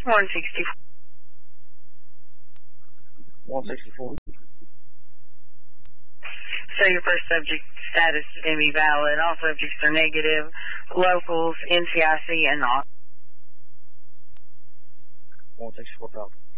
164. 164. So your first subject status is going to be valid. All subjects are negative. Locals, NCIC, and not. 164 Falcon.